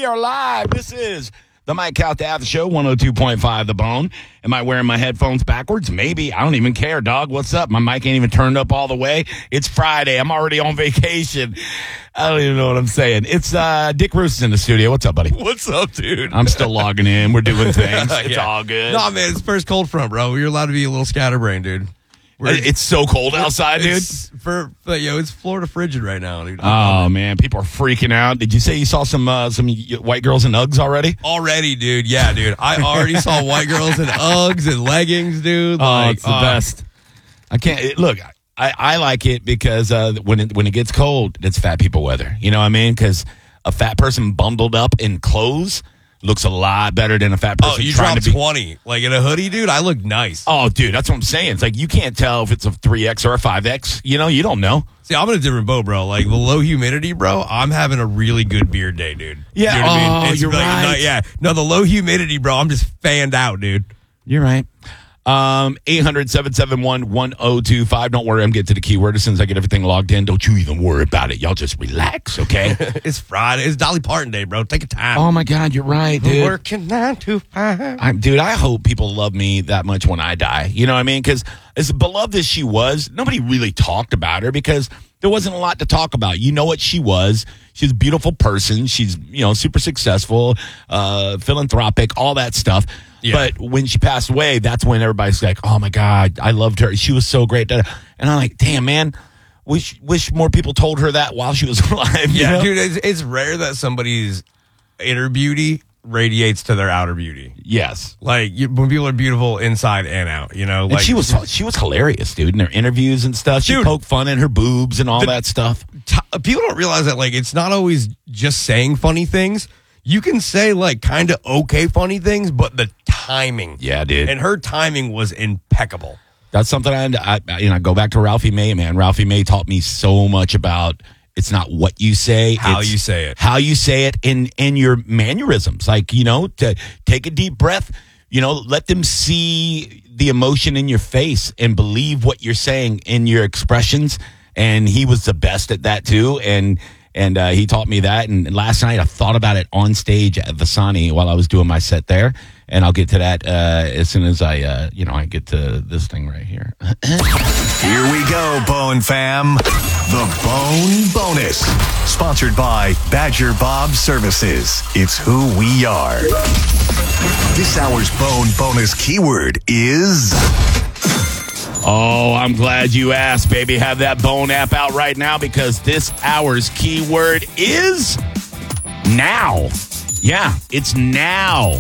We are live. This is the Mike Calta After Show, 102.5 The Bone. Am I wearing my headphones backwards? Maybe. I don't even care, dog. What's up? My mic ain't even turned up all the way. It's Friday. I'm already on vacation. I don't even know what I'm saying. It's Dick Roos in the studio. What's up, buddy? What's up, dude? I'm still logging in. We're doing things. It's all good. No, man, it's first cold front, bro. You're allowed to be a little scatterbrained, dude. It's so cold outside, dude. It's Florida frigid right now, dude. Oh, man. People are freaking out. Did you say you saw some white girls in Uggs already? Already, dude. Yeah, dude. I already saw white girls in Uggs and leggings, dude. It's the best. I can't. Look, I like it because when it gets cold, it's fat people weather. You know what I mean? Because a fat person bundled up in clothes looks a lot better than a fat person. Oh, you trying dropped to be 20. Like in a hoodie, dude, I look nice. Oh, dude, that's what I'm saying. It's like you can't tell if it's a 3X or a 5X. You know, you don't know. See, I'm in a different boat, bro. Like the low humidity, bro, I'm having a really good beard day, dude. Yeah. You know what I mean? You're right. No, the low humidity, bro, I'm just fanned out, dude. You're right. 800-771-1025. Don't worry, I'm getting to the keyword as soon as I get everything logged in. Don't you even worry about it. Y'all just relax, okay? It's Friday. It's Dolly Parton Day, bro. Take your time. Oh, my God, you're right, dude. Working 9 to 5. Dude, I hope people love me that much when I die. You know what I mean? Because as beloved as she was, nobody really talked about her because there wasn't a lot to talk about. You know what she was. She's a beautiful person. She's, super successful, philanthropic, all that stuff. Yeah. But when she passed away, that's when everybody's like, oh, my God, I loved her. She was so great. And I'm like, damn, man, wish more people told her that while she was alive. Yeah, dude, it's rare that somebody's inner beauty radiates to their outer beauty. Yes. Like when people are beautiful inside and out, Like, and she was hilarious, dude, in her interviews and stuff. She poked fun in her boobs and all that stuff. People don't realize that, like, it's not always just saying funny things. You can say, like, kind of okay funny things, but the timing. Yeah, dude. And her timing was impeccable. That's something I go back to Ralphie May, man. Ralphie May taught me so much about it's not what you say. How you say it. How you say it in your mannerisms. Like, to take a deep breath, let them see the emotion in your face and believe what you're saying in your expressions. And he was the best at that, too. And he taught me that. And last night I thought about it on stage at Vasani while I was doing my set there. And I'll get to that as soon as I get to this thing right here. Here we go, Bone fam. The Bone Bonus. Sponsored by Badger Bob Services. It's who we are. This hour's Bone Bonus keyword is... Oh, I'm glad you asked, baby. Have that Bone app out right now because this hour's keyword is now. Yeah, it's now.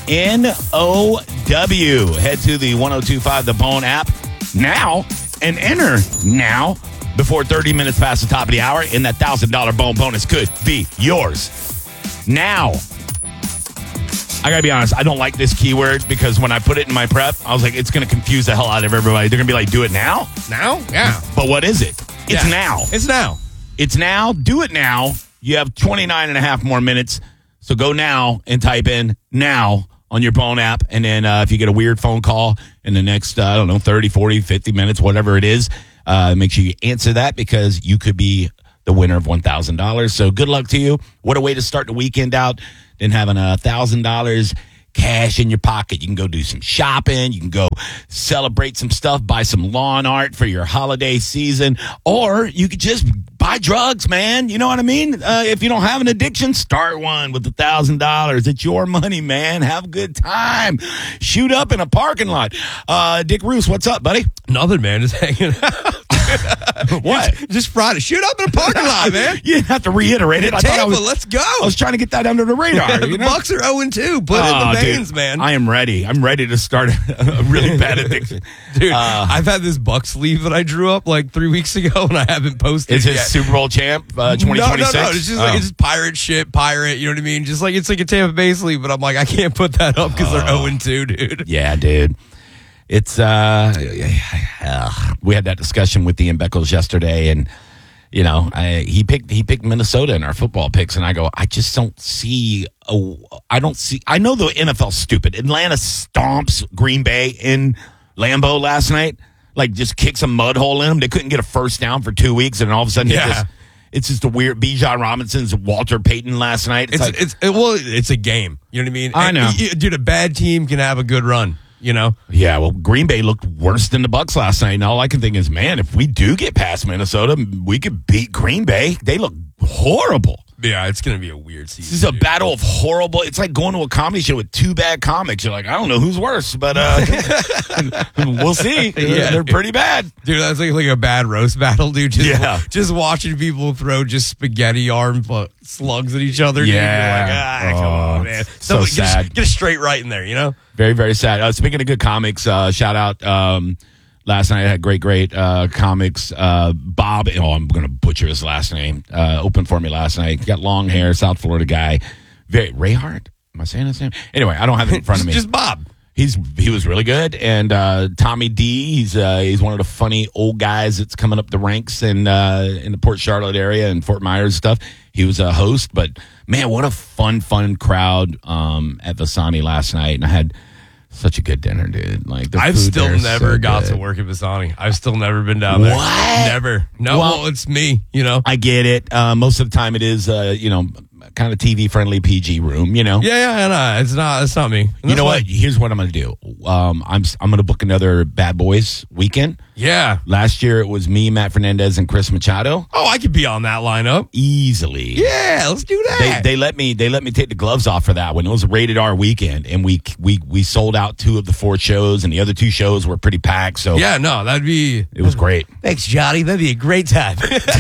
N-O-W. Head to the 102.5 The Bone app now and enter now before 30 minutes past the top of the hour, and that $1,000 Bone bonus could be yours. Now. I gotta be honest, I don't like this keyword because when I put it in my prep, I was like, it's gonna confuse the hell out of everybody. They're gonna be like, do it now? Now? Yeah. But what is it? It's now. It's now. It's now. Do it now. You have 29 and a half more minutes. So go now and type in now on your Bone app. And then if you get a weird phone call in the next, 30, 40, 50 minutes, whatever it is, make sure you answer that because you could be the winner of $1,000. So good luck to you. What a way to start the weekend out than having $1,000 cash in your pocket. You can go do some shopping. You can go celebrate some stuff, buy some lawn art for your holiday season, or you could just buy drugs, man. You know what I mean? If you don't have an addiction, start one with $1,000. It's your money, man. Have a good time. Shoot up in a parking lot. Dick Roos, what's up, buddy? Nothing, man. Just hanging out. What? Just Friday. Shoot up in a parking lot, man. You didn't have to reiterate it. Let's go. I was trying to get that under the radar. The Bucks are 0-2. Put in the veins, man. I am ready. I'm ready to start a really bad addiction. Dude, I've had this Bucks sleeve that I drew up like 3 weeks ago, and I haven't posted it yet. Is it Super Bowl champ 2026? No. It's just like it's just pirate shit, pirate. You know what I mean? Just like it's like a Tampa Bay sleeve, but I'm like, I can't put that up because they're 0-2, dude. Yeah, dude. It's we had that discussion with Ian Beckles yesterday, and he picked Minnesota in our football picks, and I go, I just don't see. I know the NFL's stupid. Atlanta stomps Green Bay in Lambeau last night, like just kicks a mud hole in them. They couldn't get a first down for 2 weeks, and all of a sudden It's just a weird. Bijan Robinson's Walter Payton last night. It's a game. You know what I mean? I know. Dude, a bad team can have a good run. You know? Yeah, well, Green Bay looked worse than the Bucs last night. And all I can think is, man, if we do get past Minnesota, we could beat Green Bay. They look horrible. Yeah, it's going to be a weird season. This is a battle of horrible. It's like going to a comedy show with two bad comics. You're like, I don't know who's worse, but we'll see. Yeah. They're pretty bad. Dude, that's like a bad roast battle, dude. Just watching people throw just spaghetti arm slugs at each other. Yeah. Dude. You're like, come on, man. So sad. Get a straight right in there, you know? Very, very sad. Speaking of good comics, shout out. Last night I had great comics. Bob, I'm going to butcher his last name. Opened for me last night. Got long hair, South Florida guy. Ray Hart? Am I saying his name? Anyway, I don't have it in front of me. Just Bob. He was really good. And Tommy D, he's one of the funny old guys that's coming up the ranks in the Port Charlotte area and Fort Myers stuff. He was a host, but man, what a fun crowd at Vasani last night. And I had such a good dinner, dude. Like I've still never got to work at Vasani. I've still never been down there. What? Never. No, well, it's me, you know. I get it. Most of the time it is, kind of TV friendly PG room, you know. Yeah, it's not me. You know what? Here's what I'm going to do. I'm going to book another Bad Boys weekend. Yeah. Last year it was me, Matt Fernandez, and Chris Machado. Oh, I could be on that lineup easily. Yeah, let's do that. They let me take the gloves off for that one. It was a rated R weekend, and we sold out 2 of the 4 shows, and the other 2 shows were pretty packed. So yeah, no, it was great. Thanks, Johnny. That'd be a great time.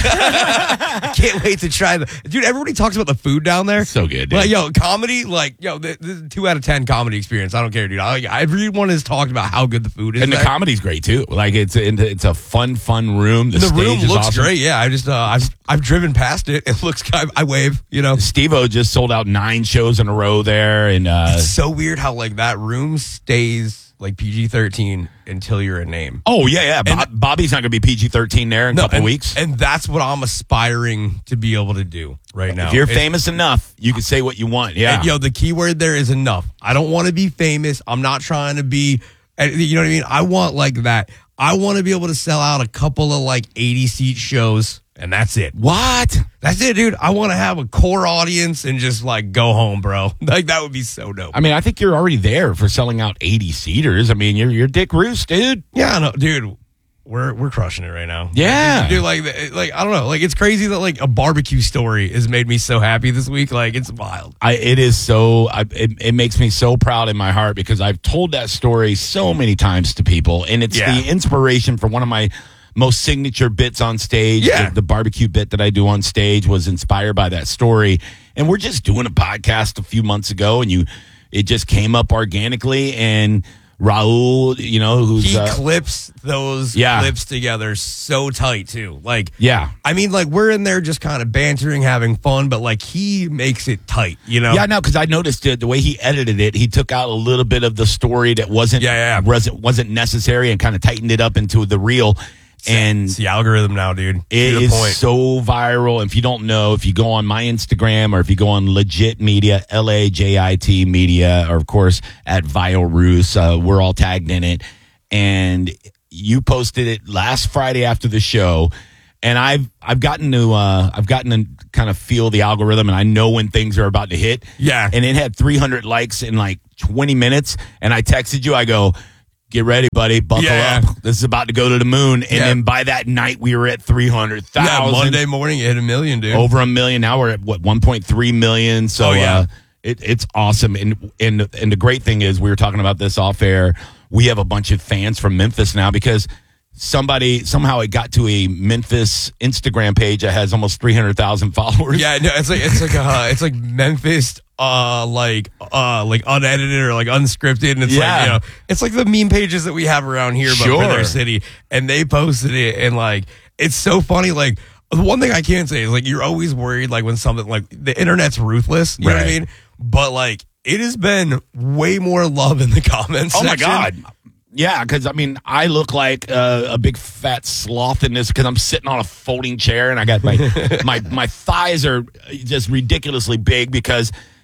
I can't wait to try dude. Everybody talks about the food down there. So good, dude. Like, comedy. Like, the 2 out of 10 comedy experience. I don't care, dude. Everyone has talked about how good the food is, and the comedy's great too. Like it's a fun room. The room stage is looks awesome. great. Yeah, I've driven past it. It looks. I wave. You know, Steve-O just sold out 9 shows in a row there, and it's so weird how like that room stays like PG-13 until you're a name. Oh yeah. Bobby's not going to be PG-13 there in a couple weeks, and that's what I'm aspiring to be able to do right now. If you're famous enough, you can say what you want. Yeah, and, the key word there is enough. I don't want to be famous. I'm not trying to be. You know what I mean? I want like that. I want to be able to sell out a couple of like 80-seat shows, and that's it. What? That's it, dude. I want to have a core audience and just like go home, bro. Like that would be so dope. I mean, I think you're already there for selling out 80-seaters. I mean, you're Dick Roos, dude. Yeah, no, dude. We're crushing it right now. Yeah, dude. Like I don't know. Like it's crazy that like a barbecue story has made me so happy this week. Like it's wild. It is so. It makes me so proud in my heart because I've told that story so many times to people, and it's the inspiration for one of my most signature bits on stage. Yeah. The barbecue bit that I do on stage was inspired by that story. And we're just doing a podcast a few months ago, and it just came up organically. And Raul, he clips those clips together so tight too. Like, I mean, like we're in there just kind of bantering, having fun, but like he makes it tight, Yeah, no, because I noticed the way he edited it, he took out a little bit of the story that wasn't necessary and kind of tightened it up into the reel. And it's the algorithm now, dude. It is so viral. If you don't know, if you go on my Instagram or if you go on Legit Media, LAJIT Media, or of course at Vile Roos, we're all tagged in it. And you posted it last Friday after the show. And I've gotten to kind of feel the algorithm, and I know when things are about to hit. Yeah. And it had 300 likes in like 20 minutes. And I texted you, I go, get ready, buddy. Buckle up. This is about to go to the moon. And then by that night, we were at 300,000. Yeah, Monday morning, it hit 1 million, dude. Over 1 million. Now we're at, 1.3 million. So it's awesome. And the great thing is, we were talking about this off air. We have a bunch of fans from Memphis now because somehow it got to a Memphis Instagram page that has almost 300,000 followers. Yeah, no, it's like Memphis like unedited or like unscripted, and it's it's like the meme pages that we have around here but for their city, and they posted it, and like it's so funny. Like the one thing I can say is like you're always worried like when something like the internet's ruthless, you know what I mean? But like it has been way more love in the comments section. My God. Yeah, because, I mean, I look like a big fat sloth in this because I'm sitting on a folding chair and I got my thighs are just ridiculously big because,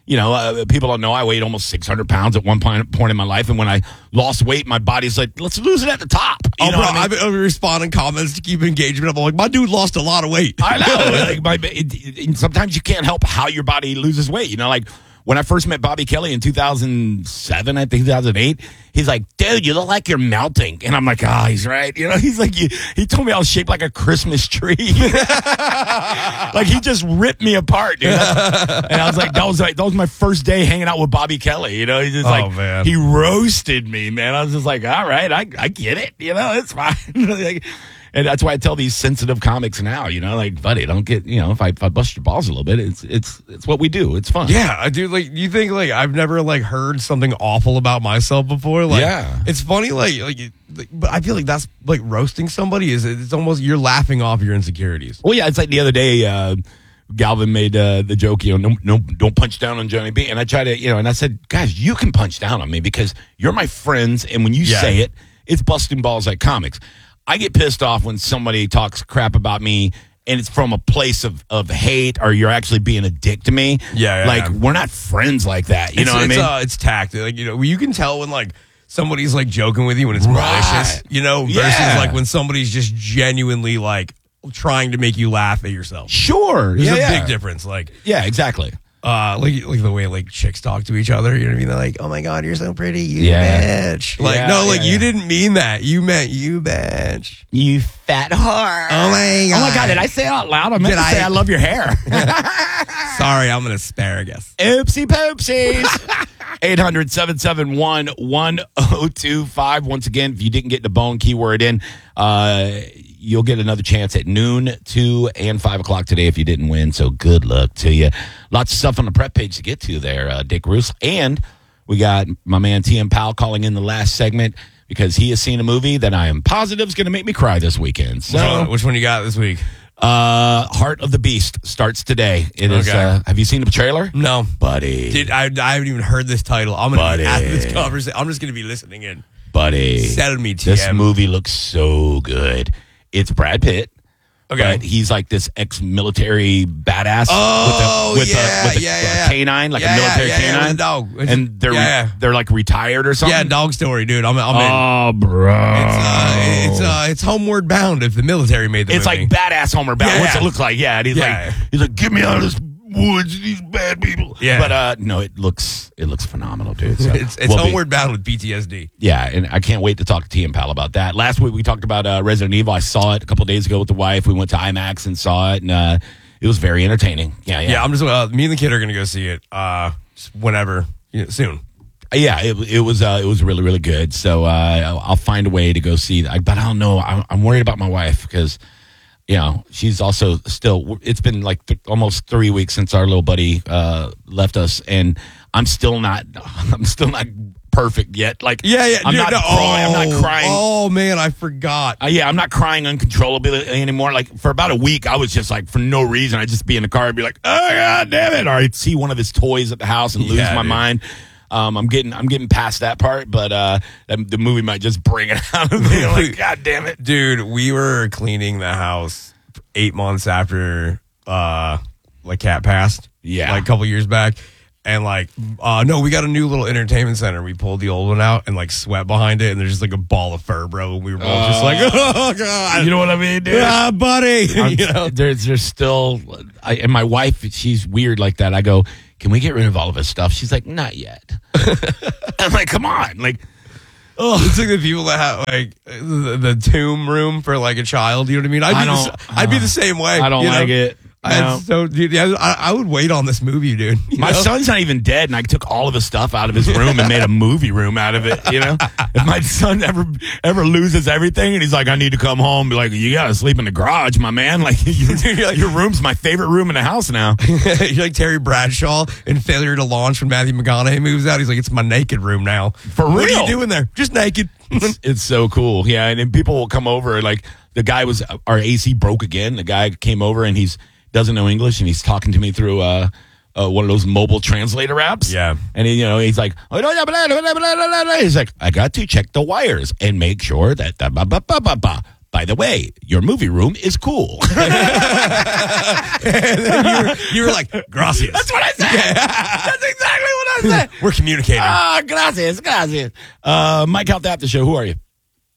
people don't know I weighed almost 600 pounds at one point in my life. And when I lost weight, my body's like, let's lose it at the top. You know bro, what I mean? I've been responding comments to keep engagement. I'm like, my dude lost a lot of weight. I know. And sometimes you can't help how your body loses weight. Like when I first met Bobby Kelly in 2007, I think 2008, he's like, dude, you look like you're melting. And I'm like, he's right. He's like, he told me I was shaped like a Christmas tree. Like he just ripped me apart, dude. And I was like, that was my first day hanging out with Bobby Kelly. He's just man. He roasted me, man. I was just like, all right, I get it. It's fine. And that's why I tell these sensitive comics now, like, buddy, don't get, if I bust your balls a little bit, it's what we do. It's fun. Yeah, dude, like, you think, like, I've never, like, heard something awful about myself before? Like, yeah. It's funny, but I feel like that's, like, roasting somebody it's almost, you're laughing off your insecurities. Well, yeah, it's like the other day, Galvin made the joke, no, don't punch down on Johnny B. And I tried to, and I said, guys, you can punch down on me because you're my friends. And when you say it, it's busting balls like comics. I get pissed off when somebody talks crap about me and it's from a place of hate or you're actually being a dick to me. Yeah. We're not friends like that. You know what I mean? It's tact. Like, you can tell when, like, somebody's, like, joking with you when it's malicious, versus, like, when somebody's just genuinely, like, trying to make you laugh at yourself. Sure. There's a big difference. Like, yeah, exactly. Like the way like chicks talk to each other, you know what I mean? They're like, "Oh my god, you're so pretty, you bitch." Like, you didn't mean that. You meant you bitch. You fat whore. Oh my god. Oh my god, did I say it out loud? I meant to say I love your hair. Sorry, I'm an asparagus. Oopsie poopsies. 800-771-1025. Once again, if you didn't get the bone keyword in, you'll get another chance at noon, 2, and 5 o'clock today if you didn't win. So good luck to you. Lots of stuff on the prep page to get to there, Dick Roos. And we got my man TM Powell calling in the last segment because he has seen a movie that I am positive is going to make me cry this weekend. So, which one you got this week? Heart of the Beast starts today. It is. Have you seen the trailer? No, buddy. Dude, I haven't even heard this title. I'm gonna be at this conversation. I'm just gonna be listening in. Buddy, sell me, TM. This movie looks so good. It's Brad Pitt. Okay, but he's like this ex-military badass with a canine, like a military canine, with a dog, and they're like retired or something. Yeah, Dog Story, dude. I'm in. Oh, bro, it's Homeward Bound. If the military made the movie, like badass Homeward Bound. What's it look like? Yeah, and he's like, get me out of this woods, these bad people. Yeah, but no, it looks phenomenal, dude. So it's Homeward Bound with PTSD. Yeah, and I can't wait to talk to TM Pal about that. Last week we talked about Resident Evil. I saw it a couple of days ago with the wife. We went to IMAX and saw it, and it was very entertaining. Yeah. I'm just me and the kid are gonna go see it whenever soon. Yeah, it was really, really good. So I'll find a way to go see that. But I don't know. I'm worried about my wife because, she's also still. It's been like almost 3 weeks since our little buddy left us, and I'm still not perfect yet. Like, I'm not crying. Oh man, I forgot. I'm not crying uncontrollably anymore. Like for about a week, I was just like, for no reason, I'd just be in the car and be like, oh god damn it, or I'd see one of his toys at the house and lose my mind. I'm getting past that part, but the movie might just bring it out of me. Like, god damn it, dude. We were cleaning the house 8 months after like Cat passed. Yeah, like a couple years back. And like, no, we got a new little entertainment center. We pulled the old one out and like sweat behind it, and there's just like a ball of fur, bro. We were both just like, oh god, you know what I mean, dude? Yeah, buddy. There's still, and my wife, she's weird like that. I go, can we get rid of all of his stuff? She's like, not yet. I'm like, come on, like. Oh, it's like the people that have like the tomb room for like a child. You know what I mean? I'd be the same way. I don't like it. So, dude, I would wait on this movie, dude. My son's not even dead, and I took all of his stuff out of his room and made a movie room out of it. If my son ever loses everything, and he's like, I need to come home, be like, you gotta sleep in the garage, my man. Like, your room's my favorite room in the house now. You're like Terry Bradshaw in Failure to Launch when Matthew McConaughey moves out. He's like, it's my naked room now. For real? What are you doing there? Just naked. It's so cool. Yeah, and then people will come over. Like the guy our AC broke again. The guy came over and doesn't know English, and he's talking to me through one of those mobile translator apps. Yeah. And he's like, he's like, I got to check the wires and make sure that by the way, your movie room is cool. And then you were like, gracias. That's what I said. That's gracias. We're communicating. Gracias. Mike Out the After Show. Who are you?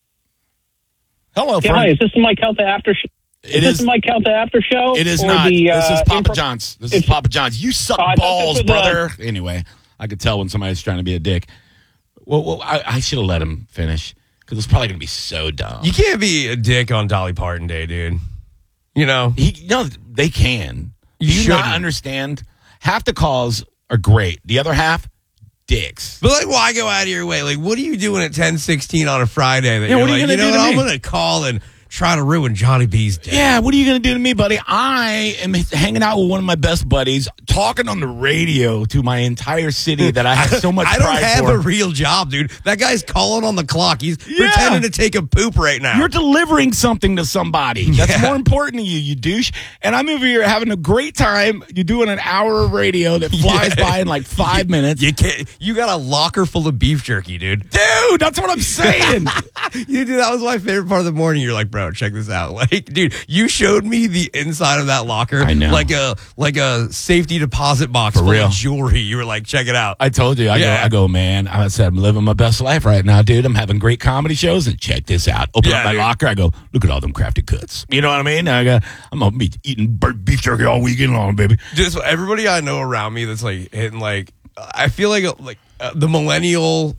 Hello, friend. Hi, is this the Mike Out the After Show? It is this the Mike Out the After Show? It is not. This is Papa John's. This is Papa John's. You suck balls, brother. Anyway, I could tell when somebody's trying to be a dick. Well, I should have let him finish because it's probably going to be so dumb. You can't be a dick on Dolly Parton Day, dude. You know? No, they can. Do you not understand? Half the calls are great. The other half, dicks. But like, why go out of your way? Like, what are you doing at 10:16 on a Friday? That what are you going to do to me? I'm going to call and try to ruin Johnny B's day. Yeah, what are you going to do to me, buddy? I am hanging out with one of my best buddies, talking on the radio to my entire city that I have so much pride for. I don't have a real job, dude. That guy's calling on the clock. He's pretending to take a poop right now. You're delivering something to somebody. That's more important to you, you douche. And I'm over here having a great time. You're doing an hour of radio that flies by in like 5 minutes. You got a locker full of beef jerky, dude. Dude, that's what I'm saying. Dude, that was my favorite part of the morning. You're like, bro, check this out. Like, dude, you showed me the inside of that locker. I know. Like a safety deposit box full of jewelry. You were like, check it out. I told you. I go, man. I said, I'm living my best life right now, dude. I'm having great comedy shows, and check this out. Open up my locker. I go, look at all them crafted cuts. You know what I mean? I'm going to be eating beef jerky all weekend long, baby. Dude, so everybody I know around me that's like hitting like, I feel like the millennial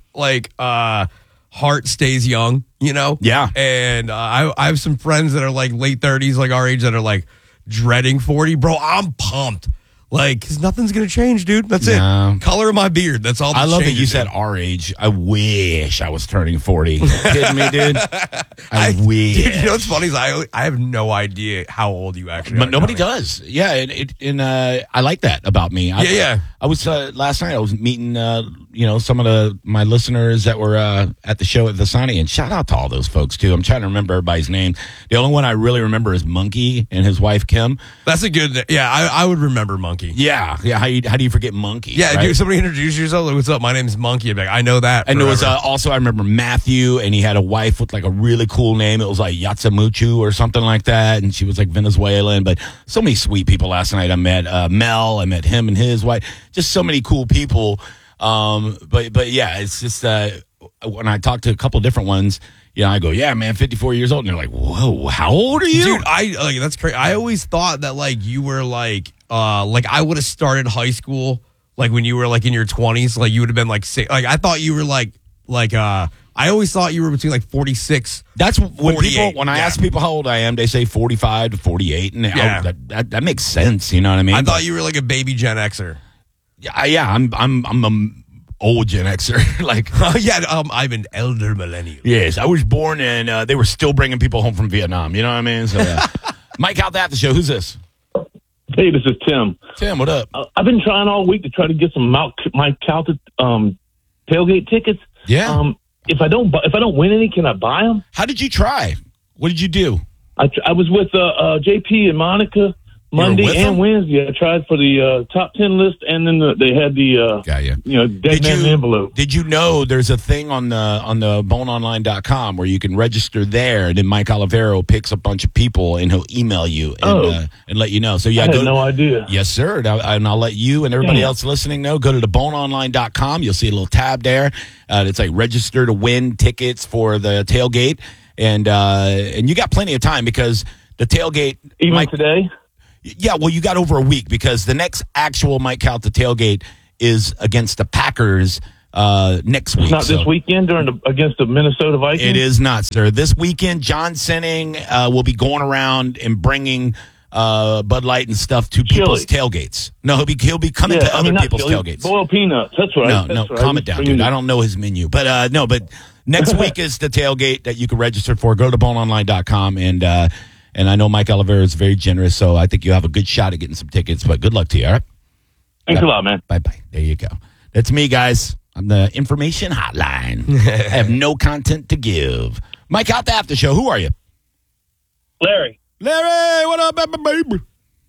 heart stays young, you know? Yeah. And I have some friends that are like late 30s, like our age, that are like dreading 40. Bro, I'm pumped. Like, because nothing's going to change, dude. That's it. Color of my beard. That's all. I love that you said our age. I wish I was turning 40. You kidding me, dude? I wish. Dude, you know what's funny is I have no idea how old you actually are. But nobody does. Yeah, and I like that about me. I was last night. I was meeting some of my listeners that were at the show at the Sunny, and shout out to all those folks too. I'm trying to remember everybody's name. The only one I really remember is Monkey and his wife Kim. That's a good. Yeah, I would remember Monkey. Yeah. How do you forget Monkey? Yeah, right? Dude, somebody introduce yourself. Like, what's up? My name is Monkey. I'm like, I know that. And there was also, I remember Matthew, and he had a wife with like a really cool name. It was like Yatsamuchu or something like that, and she was like Venezuelan. But so many sweet people last night. I met Mel. I met him and his wife. Just so many cool people. But yeah, it's just when I talked to a couple different ones. I go, yeah, man, 54 years old. And they're like, whoa, how old are you? Dude, that's crazy. I always thought that, like, you were, like I would have started high school, like, when you were, like, in your 20s. Like, you would have been, like, I thought you were, I always thought you were between, like, 46. That's when I ask people how old I am, they say 45 to 48. And that makes sense. You know what I mean? I thought you were, like, a baby Gen Xer. Yeah, I'm a old Gen Xer. I'm an elder millennial. Yes, I was born and they were still bringing people home from Vietnam. You know what I mean? So, Mike Out the Show. Who's this? Hey, this is Tim. Tim, what up? I've been trying all week to try to get some Mike Calta tailgate tickets. Yeah. If I don't win any, can I buy them? How did you try? What did you do? I was with JP and Monica Monday and Wednesday. I tried for the top 10 list, and then they had the dead man envelope. Did you know there's a thing on the boneonline.com where you can register there, and then Mike Olivero picks a bunch of people and he'll email you and let you know. So yeah, I had no idea. Yes, sir. And I'll let you and everybody else listening know. Go to the boneonline.com. You'll see a little tab there. It's like register to win tickets for the tailgate, and you got plenty of time because the tailgate today. Yeah, well, you got over a week because the next actual Mike Calta tailgate is against the Packers next week. It's not this weekend against the Minnesota Vikings? It is not, sir. This weekend, John Sinning will be going around and bringing Bud Light and stuff to people's tailgates. No, he'll be coming to other people's tailgates. Boiled peanuts. That's right. No, calm it down, dude. I don't know his menu. But but next week is the tailgate that you can register for. Go to boneonline.com and I know Mike Olivero is very generous, so I think you have a good shot at getting some tickets. But good luck to you, all right? Thanks a lot, man. Bye-bye. There you go. That's me, guys. I'm the information hotline. I have no content to give. Mike Out the After Show. Who are you? Larry, what up, baby?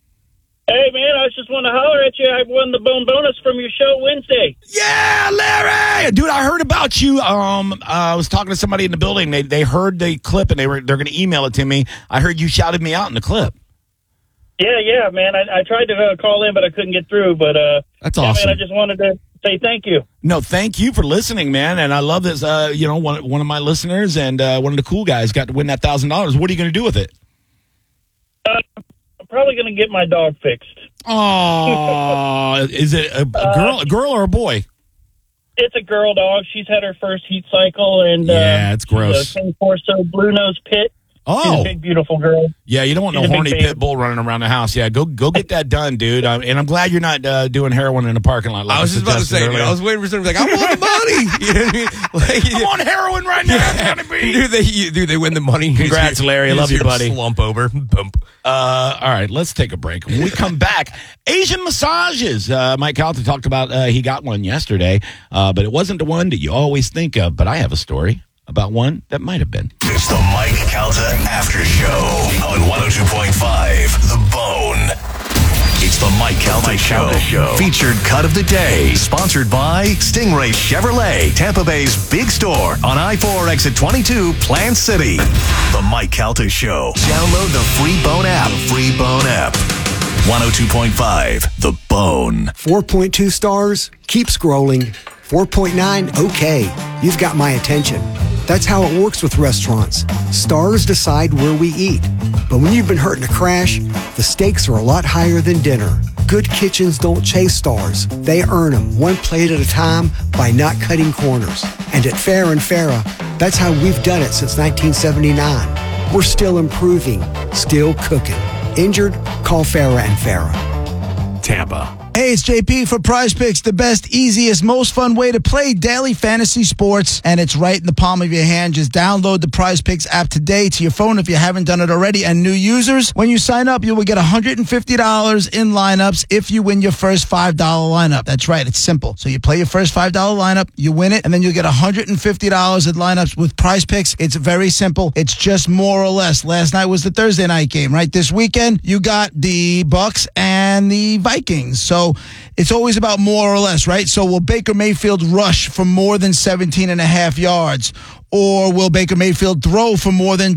Hey, man, I just want to holler at you. I won the bone bonus from your show Wednesday. Yeah, Larry! Dude, I heard about you. I was talking to somebody in the building. They heard the clip, and they're going to email it to me. I heard you shouted me out in the clip. Yeah, man. I tried to call in, but I couldn't get through. But that's awesome. Man, I just wanted to say thank you. No, thank you for listening, man. And I love this. One of my listeners and one of the cool guys got to win that $1,000. What are you going to do with it? I'm probably going to get my dog fixed. Oh, is it a girl or a boy? It's a girl dog. She's had her first heat cycle, and it's gross. 24-so blue nose pit. Oh, she's a big, beautiful girl. Yeah, you don't want no horny pit bull running around the house. Yeah, go get that done, dude. And I'm glad you're not doing heroin in the parking lot. Like I was just about to say, I was waiting for somebody to be like, I want the money. You know what I mean? I'm on heroin right now. Do they win the money? Congrats, Larry. I love you, buddy. Slump over. Bump. All right, let's take a break. When we come back, Asian massages. Mike Calta talked about he got one yesterday, but it wasn't the one that you always think of. But I have a story about one that might have been. It's the Mike Calta After Show on 102.5 The Bone. It's the Mike Calta Show. Featured cut of the day. Sponsored by Stingray Chevrolet, Tampa Bay's big store on I-4 exit 22, Plant City. The Mike Calta Show. Download the free Bone app. 102.5 The Bone. 4.2 stars. Keep scrolling. 4.9. Okay. You've got my attention. That's how it works with restaurants. Stars decide where we eat. But when you've been hurting to crash, the stakes are a lot higher than dinner. Good kitchens don't chase stars. They earn them one plate at a time by not cutting corners. And at Farrah & Farrah, that's how we've done it since 1979. We're still improving, still cooking. Injured? Call Farrah & Farrah. Tampa. Hey, it's JP for Prize Picks, the best, easiest, most fun way to play daily fantasy sports, and it's right in the palm of your hand. Just download the Prize Picks app today to your phone if you haven't done it already. And new users, when you sign up, you will get $150 in lineups if you win your first $5 lineup. That's right, it's simple. So you play your first $5 lineup, you win it, and then you'll get $150 in lineups with Prize Picks. It's very simple. It's just more or less. Last night was the Thursday night game, right? This weekend, you got the Bucks and the Vikings. So it's always about more or less, right? So will Baker Mayfield rush for more than 17.5 yards? Or will Baker Mayfield throw for more than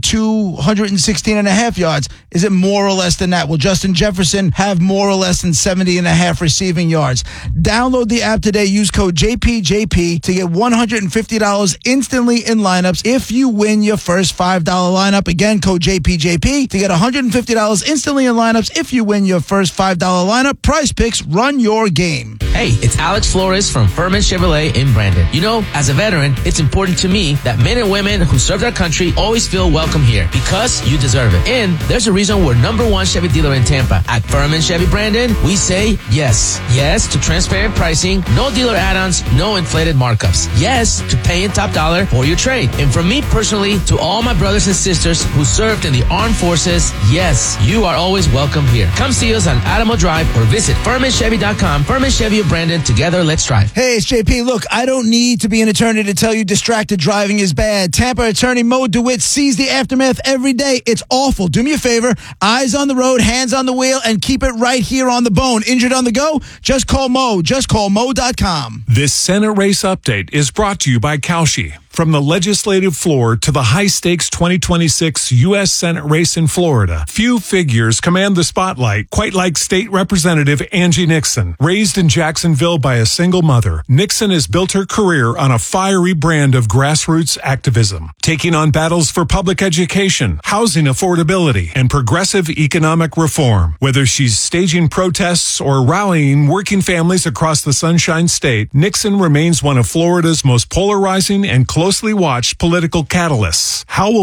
216.5 yards? Is it more or less than that? Will Justin Jefferson have more or less than 70.5 receiving yards? Download the app today. Use code JPJP to get $150 instantly in lineups if you win your first $5 lineup. Again, code JPJP to get $150 instantly in lineups if you win your first $5 lineup. Prize Picks, run your game. Hey, it's Alex Flores from Furman Chevrolet in Brandon. You know, as a veteran, it's important to me that men and women who serve our country always feel welcome here because you deserve it. And there's a reason we're #1 Chevy dealer in Tampa. At Furman Chevy Brandon, we say yes. Yes to transparent pricing, no dealer add-ons, no inflated markups. Yes to paying top dollar for your trade. And from me personally to all my brothers and sisters who served in the armed forces, yes, you are always welcome here. Come see us on Adamo Drive or visit FurmanChevy.com. Furman Chevy of Brandon. Together, let's drive. Hey, it's JP. Look, I don't need to be an attorney to tell you distracted driving is bad. Tampa attorney Mo DeWitt sees the aftermath every day. It's awful. Do me a favor. Eyes on the road, hands on the wheel, and keep it right here on the bone. Injured on the go? Just call Mo. Just call Mo.com. This Senate race update is brought to you by Kalshi. From the legislative floor to the high-stakes 2026 U.S. Senate race in Florida, few figures command the spotlight, quite like State Representative Angie Nixon. Raised in Jacksonville by a single mother, Nixon has built her career on a fiery brand of grassroots activism, taking on battles for public education, housing affordability, and progressive economic reform. Whether she's staging protests or rallying working families across the Sunshine State, Nixon remains one of Florida's most polarizing and closely watched political catalysts. How will